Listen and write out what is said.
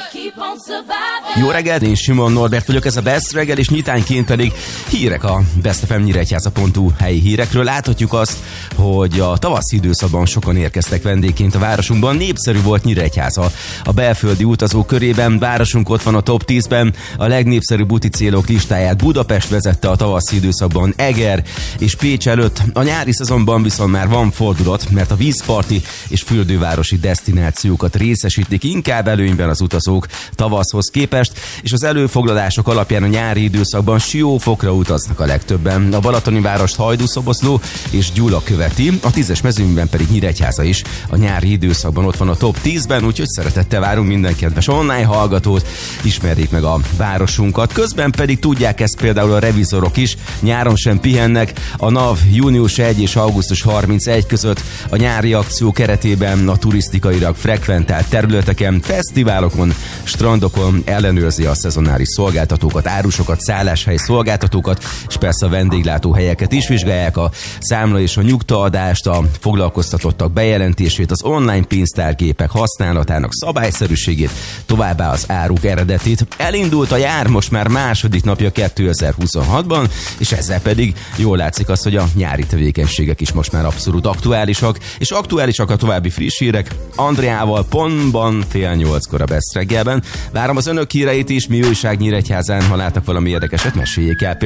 Jó reggelt, én Simon Norbert vagyok, ez a Best reggel, és nyitánként pedig hírek a bestfm.nyíregyháza.hu helyi hírekről. Láthatjuk azt, hogy a tavaszi időszakban sokan érkeztek vendégként a városunkban. Népszerű volt Nyíregyháza a belföldi utazók körében. Városunk ott van a top 10-ben, a legnépszerűbb úti célok listáját Budapest vezette a tavaszi időszakban, Eger és Pécs előtt. A nyári szezonban viszont már van fordulat, mert a vízparti és fürdővárosi desztinációkat részesítik inkább előnyben az utazók tavaszhoz képest, és az előfoglalások alapján a nyári időszakban Siófokra utaznak a legtöbben. A balatoni várost Hajdúszoboszló és Gyula követi, a 10-es mezőnyben pedig Nyíregyháza is a nyári időszakban ott van a top 10-ben, úgyhogy szeretettel várunk minden kedves online hallgatót, ismerjék meg a városunkat. Közben pedig tudják ezt például a revizorok is, nyáron sem pihennek. A NAV június 1 és augusztus 31 között a nyári akció keretében a turisztikailag frekventált területeken, fesztiválokon, strandokon ellenőrzi a szezonális szolgáltatókat, árusokat, szálláshely szolgáltatókat, és persze a vendéglátóhelyeket is vizsgálják, a számla és a nyugtaadást, a foglalkoztatottak bejelentését, az online pénztárgépek használatának szabályszerűségét, továbbá az áruk eredetét. Elindult a jár, most már második napja 2026-ban, és ezzel pedig jól látszik az, hogy a nyári tevékenységek is most már abszolút aktuálisak, és aktuálisak a további friss hírek. Andreával pontban 7:30 a Best reggelben. Várom az önök híreit is, mi újság Nyíregyházán, ha látnak valami érdekeset, meséljék el.